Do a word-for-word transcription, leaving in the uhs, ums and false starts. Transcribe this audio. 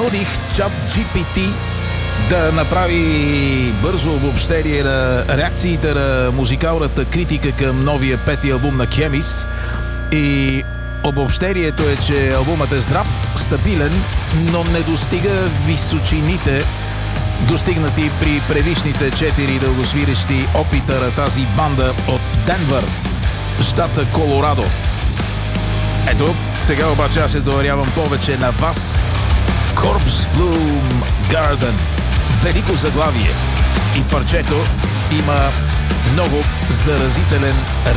принудих ChatGPT да направи бързо обобщение на реакциите на музикалната критика към новия пети албум на Chemist. И обобщението е, че албумът е здрав, стабилен, но не достига височините, достигнати при предишните четири дългосвирещи опита на тази банда от Денвър, щата Колорадо. Ето, сега обаче аз се доверявам повече на вас. Corpse Bloom Garden. Велико заглавие. И парчето има много заразителен